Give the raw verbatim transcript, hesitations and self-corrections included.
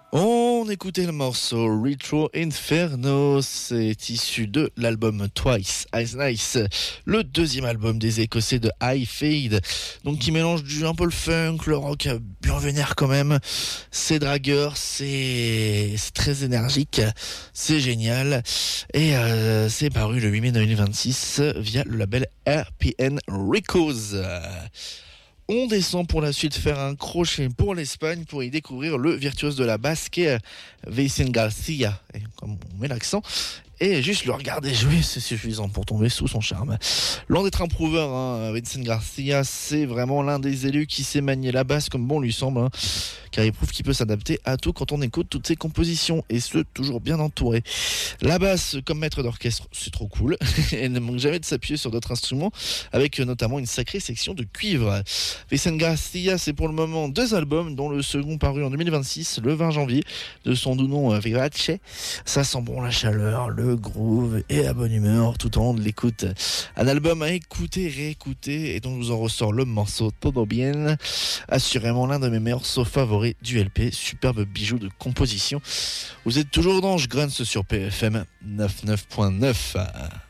On écoutait le morceau Retro Inferno, c'est issu de l'album Twice as Nice, le deuxième album des Écossais de High Fade, donc qui mélange du, un peu le funk, le rock bien vénère quand même. C'est dragueur, c'est, c'est très énergique, c'est génial, et euh, c'est paru le huit mai deux mille vingt-six via le label R P N Records. On descend pour la suite faire un crochet pour l'Espagne pour y découvrir le virtuose de la basse qui est Vicente Garcia. Et comme on met l'accent, et juste le regarder jouer, c'est suffisant pour tomber sous son charme. Loin d'être un prouveur, hein, Vicente Garcia, c'est vraiment l'un des élus qui sait manier la basse comme bon lui semble, hein, car il prouve qu'il peut s'adapter à tout quand on écoute toutes ses compositions, et ce, toujours bien entouré. La basse, comme maître d'orchestre, c'est trop cool. Elle ne manque jamais de s'appuyer sur d'autres instruments, avec notamment une sacrée section de cuivre. Vicente Garcia, c'est pour le moment deux albums, dont le second paru en deux mille vingt-six, le vingt janvier, de son doux nom Vivace. Ça sent bon la chaleur, le groove et la bonne humeur tout au long de l'écoute. Un album à écouter, réécouter, et dont je vous en ressort le morceau Todo Bien, assurément l'un de mes morceaux favoris du L P, superbe bijou de composition. Vous êtes toujours dans Je Grunts sur P F M quatre-vingt-neuf point neuf.